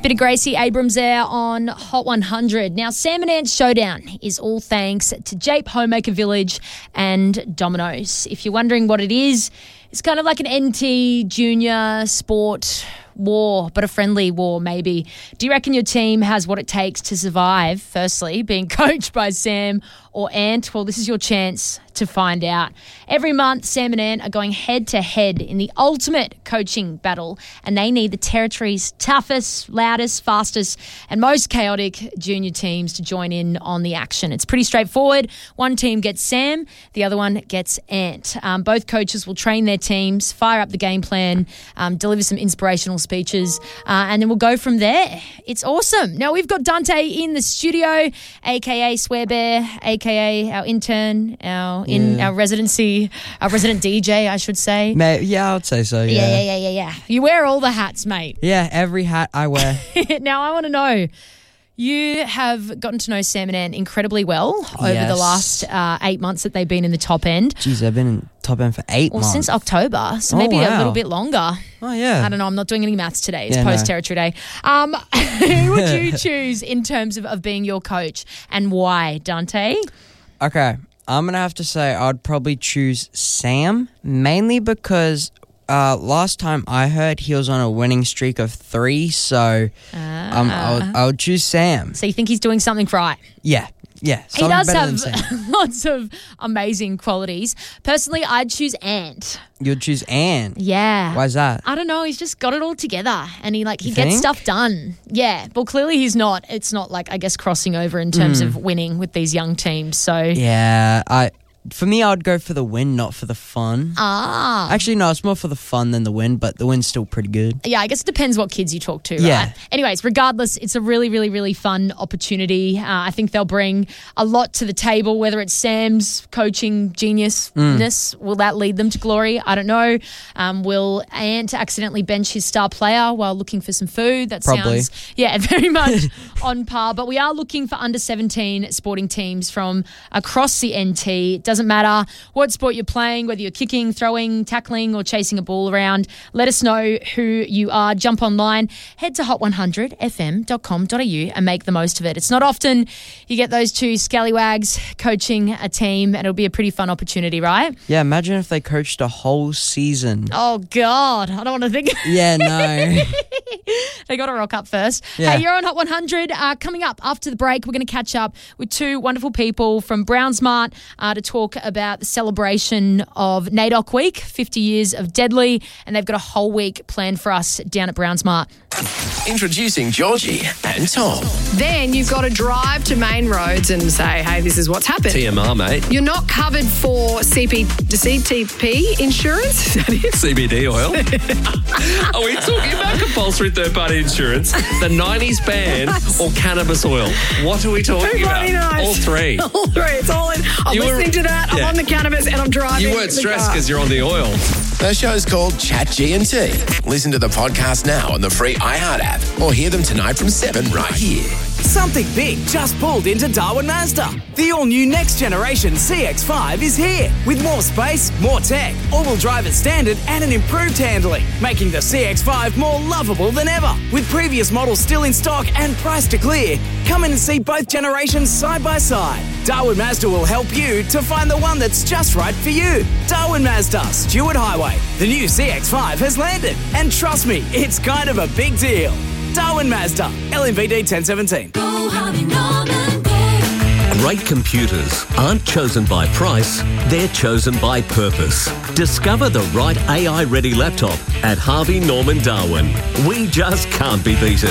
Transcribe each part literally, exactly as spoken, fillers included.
Bit of Gracie Abrams there on Hot one hundred. Now, Sam and Ant's Showdown is all thanks to Jape Homemaker Village and Domino's. If you're wondering what it is, it's kind of like an N T junior sport war, but a friendly war maybe. Do you reckon your team has what it takes to survive? Firstly, being coached by Sam or Ant? Well, this is your chance to find out. Every month, Sam and Ant are going head-to-head in the ultimate coaching battle, and they need the territory's toughest, loudest, fastest, and most chaotic junior teams to join in on the action. It's pretty straightforward. One team gets Sam, the other one gets Ant. Um, both coaches will train their teams, fire up the game plan, um, deliver some inspirational speeches, uh, and then we'll go from there. It's awesome. Now, we've got Dante in the studio, a k a. Swearbear, a k a our intern, our in yeah. our residency, our resident D J, I should say. Mate, yeah, I'd say so, yeah. Yeah, yeah, yeah, yeah, yeah. You wear all the hats, mate. Yeah, every hat I wear. Now, I want to know, you have gotten to know Sam and Ant incredibly well over Yes. the last uh, eight months that they've been in the top end. Jeez, I've been in top end for eight Well, months. since October, so Oh, maybe a wow. little bit longer. Oh, yeah. I don't know. I'm not doing any maths today. It's Yeah, no. post-territory day. Um, who would you choose in terms of, of being your coach and why, Dante? Okay, I'm going to have to say I'd probably choose Sam, mainly because uh, last time I heard he was on a winning streak of three, so um, I, would, I would choose Sam. So you think he's doing something right? Yeah, yeah. He something does better have than Sam. lots of amazing qualities. Personally, I'd choose Ant. You'd choose Anne. Yeah. Why's that? I don't know. He's just got it all together, and he like he You gets think? stuff done. Yeah. Well, clearly he's not. It's not like I guess crossing over in terms of winning with these young teams. So Yeah, I. For me, I'd go for the win, not for the fun. ah. Actually, no, it's more for the fun than the win, but the win's still pretty good. Yeah, I guess it depends what kids you talk to, Yeah. right? Anyways, regardless, it's a really, really, really fun opportunity. Uh, I think they'll bring a lot to the table, whether it's Sam's coaching geniusness. Will that lead them to glory? I don't know. Um, will Ant accidentally bench his star player while looking for some food? That Probably. sounds, yeah, very much on par. But we are looking for under seventeen sporting teams from across the N T. It doesn't matter what sport you're playing, whether you're kicking, throwing, tackling, or chasing a ball around. Let us know who you are. Jump online, head to hot one hundred f m dot com dot a u and make the most of it. It's not often you get those two scallywags coaching a team, and it'll be a pretty fun opportunity, right? Yeah, imagine if they coached a whole season. Oh, God. I don't want to think. Yeah, no. They got to rock up first. Yeah. Hey, you're on Hot one hundred. Uh, coming up after the break, we're going to catch up with two wonderful people from Brownsmart uh, to talk about the celebration of NAIDOC Week, fifty years of Deadly, and they've got a whole week planned for us down at Brownsmart. Introducing Georgie and Tom. Then you've got to drive to Main Roads and say, hey, this is what's happened. T M R, mate. You're not covered for C P, C T P insurance? Is that it? C B D oil. Are we talking about compulsory third-party insurance, the nineties ban, or cannabis oil? What are we talking Who about? bloody knows? All three. All three. It's all in. I'm You were- listening to that. I'm Yeah. on the cannabis and I'm driving. You weren't the stressed car. because you're on the oil. The show's called Chat G and T. Listen to the podcast now on the free iHeart app, or hear them tonight from seven right here. Something big just pulled into Darwin Mazda. The all-new next generation C X five is here with more space, more tech, all-wheel drive as standard and an improved handling, making the C X five more lovable than ever. With previous models still in stock and priced to clear, come in and see both generations side by side. Darwin Mazda will help you to find the one that's just right for you. Darwin Mazda, Stewart Highway. The new C X five has landed, and trust me, it's kind of a big deal. Darwin Mazda, L M V D ten seventeen. Great computers aren't chosen by price, they're chosen by purpose. Discover the right A I-ready laptop at Harvey Norman Darwin. We just can't be beaten.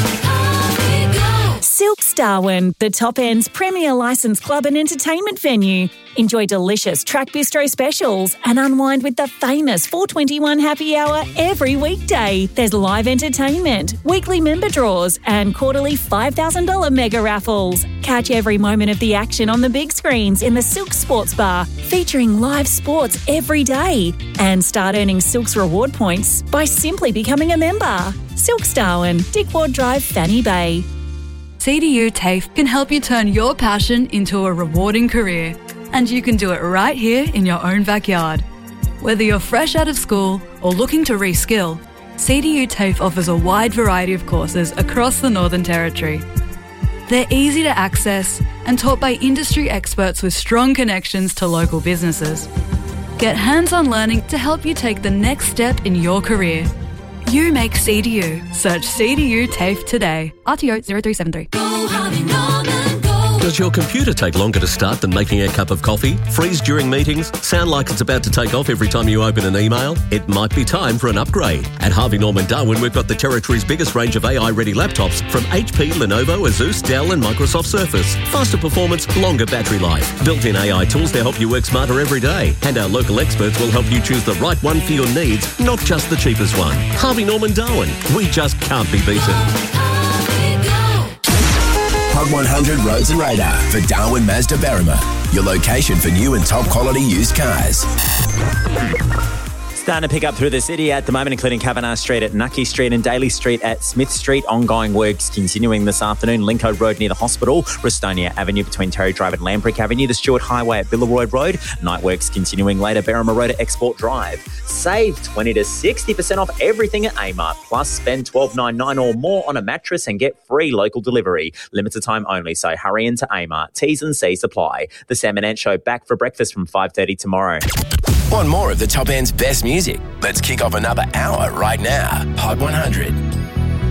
Silks Darwin, the top end's premier licensed club and entertainment venue. Enjoy delicious Track Bistro specials and unwind with the famous four twenty-one happy hour every weekday. There's live entertainment, weekly member draws, and quarterly five thousand dollars mega raffles. Catch every moment of the action on the big screens in the Silks Sports Bar, featuring live sports every day. And start earning Silks reward points by simply becoming a member. Silks Darwin, Dick Ward Drive, Fanny Bay. C D U TAFE can help you turn your passion into a rewarding career, and you can do it right here in your own backyard. Whether you're fresh out of school or looking to reskill, C D U TAFE offers a wide variety of courses across the Northern Territory. They're easy to access and taught by industry experts with strong connections to local businesses. Get hands-on learning to help you take the next step in your career. You make C D U. Search C D U TAFE today. R T O zero three seven three. Does your computer take longer to start than making a cup of coffee? Freeze during meetings? Sound like it's about to take off every time you open an email? It might be time for an upgrade. At Harvey Norman Darwin, we've got the Territory's biggest range of A I-ready laptops from H P, Lenovo, Asus, Dell and Microsoft Surface. Faster performance, longer battery life. Built-in A I tools to help you work smarter every day. And our local experts will help you choose the right one for your needs, not just the cheapest one. Harvey Norman Darwin. We just can't be beaten. Hot one hundred Roads and Radar for Darwin Mazda Berrima, your location for new and top quality used cars. Starting to pick up through the city at the moment, including Kavanagh Street at Nucky Street and Daly Street at Smith Street. Ongoing works continuing this afternoon. Lincoln Road near the hospital. Restonia Avenue between Terry Drive and Lamprick Avenue. The Stewart Highway at Billaroy Road. Night works continuing later. Berrima Road at Export Drive. Save twenty to sixty percent off everything at Amart. Plus spend twelve dollars ninety-nine or more on a mattress and get free local delivery. Limited time only, so hurry into Amart. T's and C's apply. The Sam and Ant Show back for breakfast from five thirty tomorrow. Want more of the top end's best music? Let's kick off another hour right now. Hot one hundred.